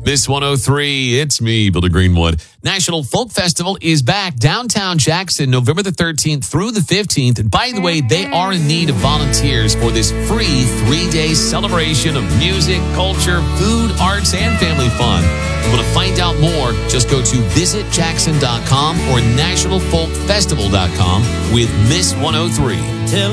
This 103, it's me, Bill Greenwood. National Folk Festival is back downtown Jackson, November the 13th through the 15th. And by the way, they are in need of volunteers for this free 3-day celebration of music, culture, food, arts, and family fun. If you want to find out more, just go to visitjackson.com or nationalfolkfestival.com with Miss 103.